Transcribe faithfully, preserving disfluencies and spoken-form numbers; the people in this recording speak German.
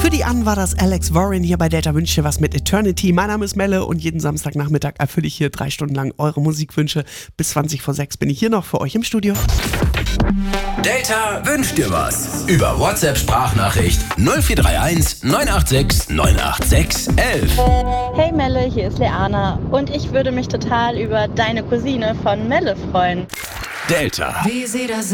Für die An war das Alex Warren hier bei Delta Wünscht dir was mit Eternity. Mein Name ist Melle und jeden Samstagnachmittag erfülle ich hier drei Stunden lang eure Musikwünsche. Bis zwanzig vor sechs bin ich hier noch für euch im Studio. Delta wünscht dir was. Über WhatsApp-Sprachnachricht null vier drei eins neun acht sechs neun acht sechs elf. Hey Melle, hier ist Leana und ich würde mich total über deine Cousine von Melle freuen. Delta. Wie sie das